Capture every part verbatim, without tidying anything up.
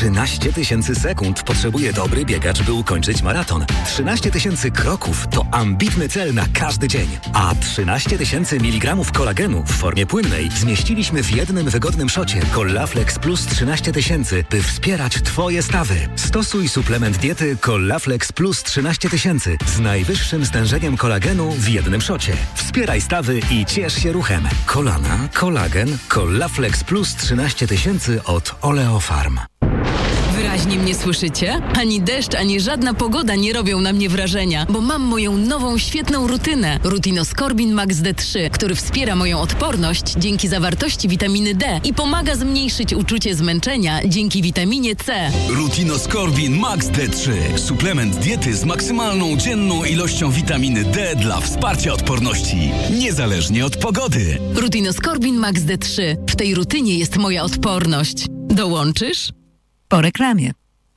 trzynaście tysięcy sekund potrzebuje dobry biegacz, by ukończyć maraton. trzynaście tysięcy kroków to ambitny cel na każdy dzień. A trzynaście tysięcy miligramów kolagenu w formie płynnej zmieściliśmy w jednym wygodnym szocie Collaflex Plus trzynaście tysięcy, by wspierać Twoje stawy. Stosuj suplement diety Collaflex Plus trzynaście tysięcy z najwyższym stężeniem kolagenu w jednym szocie. Wspieraj stawy i ciesz się ruchem. Kolana, kolagen, Collaflex Plus trzynaście tysięcy od Oleofarm. Wyraźnie mnie słyszycie? Ani deszcz, ani żadna pogoda nie robią na mnie wrażenia, bo mam moją nową, świetną rutynę. Rutinoskorbin Max D trzy, który wspiera moją odporność dzięki zawartości witaminy D i pomaga zmniejszyć uczucie zmęczenia dzięki witaminie C. Rutinoskorbin Max D trzy. Suplement diety z maksymalną dzienną ilością witaminy D dla wsparcia odporności, niezależnie od pogody. Rutinoskorbin Max D trzy. W tej rutynie jest moja odporność. Dołączysz? Po reklamie.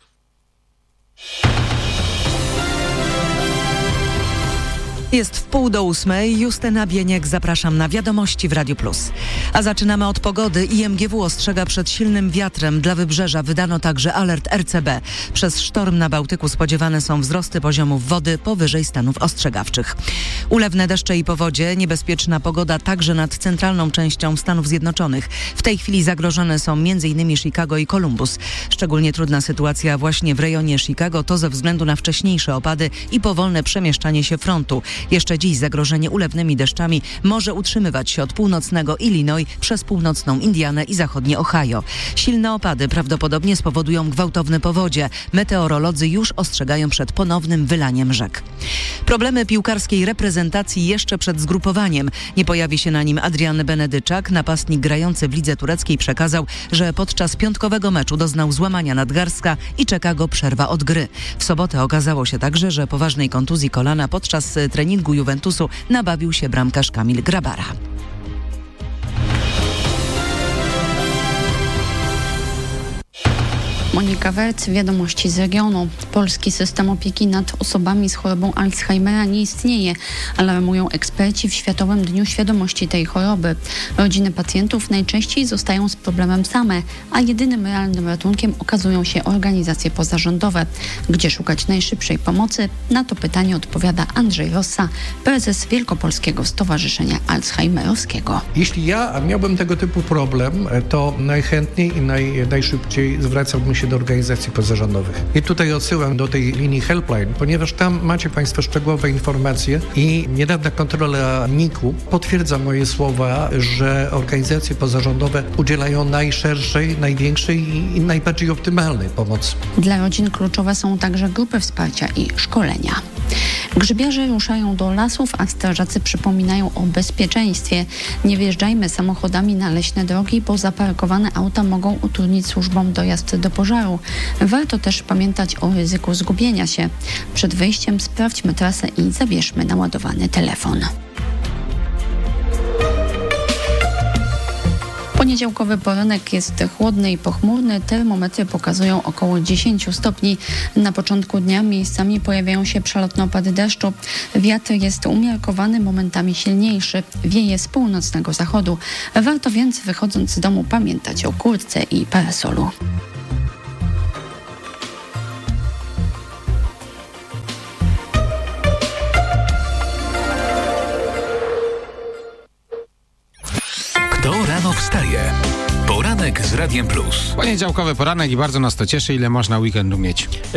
Jest w pół do ósmej. Justyna Bieniek, zapraszam na wiadomości w Radiu Plus. A zaczynamy od pogody. I M G W ostrzega przed silnym wiatrem. Dla wybrzeża wydano także alert R C B. Przez sztorm na Bałtyku spodziewane są wzrosty poziomów wody powyżej stanów ostrzegawczych. Ulewne deszcze i powodzie, niebezpieczna pogoda także nad centralną częścią Stanów Zjednoczonych. W tej chwili zagrożone są m.in. Chicago i Columbus. Szczególnie trudna sytuacja właśnie w rejonie Chicago to ze względu na wcześniejsze opady i powolne przemieszczanie się frontu. Jeszcze dziś zagrożenie ulewnymi deszczami może utrzymywać się od północnego Illinois przez północną Indianę i zachodnie Ohio. Silne opady prawdopodobnie spowodują gwałtowne powodzie. Meteorolodzy już ostrzegają przed ponownym wylaniem rzek. Problemy piłkarskiej reprezentacji jeszcze przed zgrupowaniem. Nie pojawi się na nim Adrian Benedyczak. Napastnik grający w lidze tureckiej przekazał, że podczas piątkowego meczu doznał złamania nadgarstka i czeka go przerwa od gry. W sobotę okazało się także, że poważnej kontuzji kolana podczas treningu Juventusu nabawił się bramkarz Kamil Grabara. Monika Werc, wiadomości z regionu. Polski system opieki nad osobami z chorobą Alzheimera nie istnieje, alarmują eksperci w Światowym Dniu Świadomości tej choroby. Rodziny pacjentów najczęściej zostają z problemem same, a jedynym realnym ratunkiem okazują się organizacje pozarządowe. Gdzie szukać najszybszej pomocy? Na to pytanie odpowiada Andrzej Rossa, prezes Wielkopolskiego Stowarzyszenia Alzheimerowskiego. Jeśli ja miałbym tego typu problem, to najchętniej i naj, najszybciej zwracałbym się do organizacji pozarządowych. I tutaj odsyłam do tej linii helpline, ponieważ tam macie Państwo szczegółowe informacje i niedawna kontrola N I K U potwierdza moje słowa, że organizacje pozarządowe udzielają najszerszej, największej i najbardziej optymalnej pomocy. Dla rodzin kluczowe są także grupy wsparcia i szkolenia. Grzybiarze ruszają do lasów, a strażacy przypominają o bezpieczeństwie. Nie wjeżdżajmy samochodami na leśne drogi, bo zaparkowane auta mogą utrudnić służbom dojazd do pożaru. Warto też pamiętać o ryzyku zgubienia się. Przed wyjściem sprawdźmy trasę i zabierzmy naładowany telefon. Poniedziałkowy poranek jest chłodny i pochmurny. Termometry pokazują około dziesięć stopni. Na początku dnia miejscami pojawiają się przelotne opady deszczu. Wiatr jest umiarkowany, momentami silniejszy. Wieje z północnego zachodu. Warto więc, wychodząc z domu, pamiętać o kurtce i parasolu. Kto rano wstaje? Poranek z Radiem Plus. Poniedziałkowy poranek i bardzo nas to cieszy, ile można weekendu mieć.